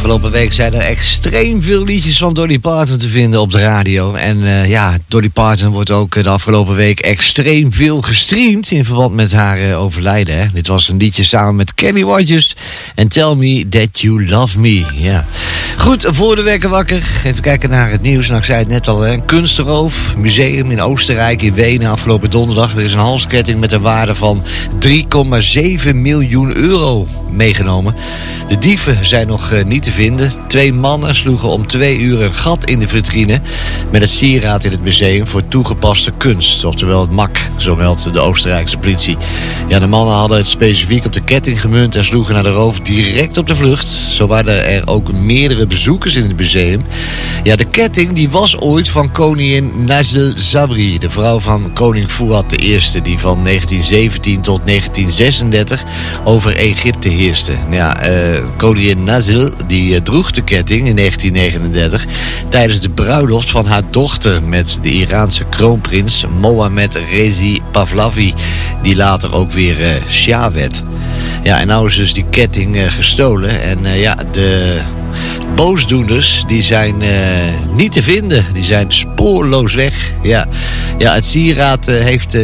afgelopen week zijn er extreem veel liedjes van Dolly Parton te vinden op de radio. En Dolly Parton wordt ook de afgelopen week extreem veel gestreamd in verband met haar overlijden. Hè. Dit was een liedje samen met Kenny Rogers en Tell Me That You Love Me. Ja. Goed, voor de wekker wakker. Even kijken naar het nieuws. Nou, ik zei het net al, een kunstenroof. Museum in Oostenrijk, in Wenen, afgelopen donderdag. Er is een halsketting met een waarde van 3,7 miljoen euro meegenomen. De dieven zijn nog niet te vinden. 2 mannen sloegen om 2 uur een gat in de vitrine met het sieraad in het museum voor toegepaste kunst. Oftewel het MAK, zo meldt de Oostenrijkse politie. Ja, de mannen hadden het specifiek op de ketting gemunt en sloegen naar de roof direct op de vlucht. Zo waren er ook meerdere bezoekers in het museum. Ja, de ketting die was ooit van koningin Nazil Sabri, de vrouw van koning Fuad I, die van 1917 tot 1936 over Egypte heerste. Ja, koningin Nazil die droeg de ketting in 1939 tijdens de bruiloft van haar dochter met de Iraanse kroonprins Mohammed Reza Pahlavi, die later ook weer Shah werd. Ja, en nou is dus die ketting gestolen en de boosdoeners die zijn niet te vinden. Die zijn spoorloos weg. Ja, het sieraad heeft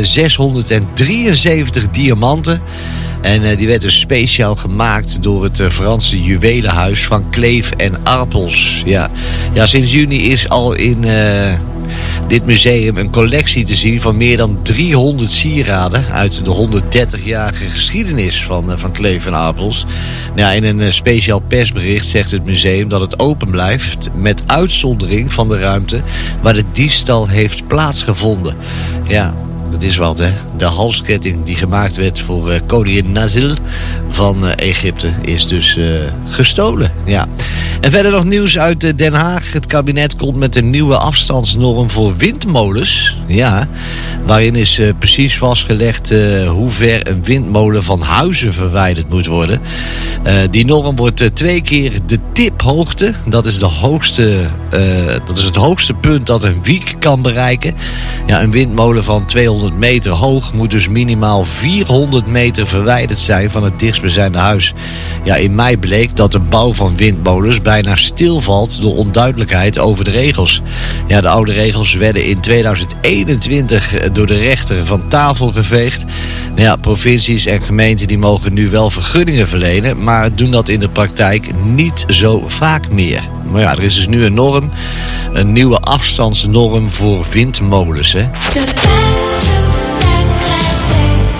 673 diamanten. En die werd dus speciaal gemaakt door het Franse juwelenhuis van Kleef en Arpels. Ja, sinds juni is al in dit museum een collectie te zien van meer dan 300 sieraden uit de 130-jarige geschiedenis van Kleef en Arpels. Ja, in een speciaal persbericht zegt het museum dat het open blijft met uitzondering van de ruimte waar de diefstal heeft plaatsgevonden. Ja, dat is wat, hè. De halsketting die gemaakt werd voor koningin Nazil van Egypte is dus gestolen. Ja. En verder nog nieuws uit Den Haag. Het kabinet komt met een nieuwe afstandsnorm voor windmolens. Ja, waarin is precies vastgelegd hoe ver een windmolen van huizen verwijderd moet worden. Die norm wordt 2 keer de tiphoogte. Dat is het hoogste punt dat een wiek kan bereiken. Ja, een windmolen van 200 meter hoog moet dus minimaal 400 meter verwijderd zijn van het dichtstbijzijnde huis. Ja, in mei bleek dat de bouw van windmolens bijna stilvalt door onduidelijkheid over de regels. Ja, de oude regels werden in 2021 door de rechter van tafel geveegd. Ja, provincies en gemeenten die mogen nu wel vergunningen verlenen, maar doen dat in de praktijk niet zo vaak meer. Maar ja, er is dus nu een nieuwe afstandsnorm voor windmolens, hè.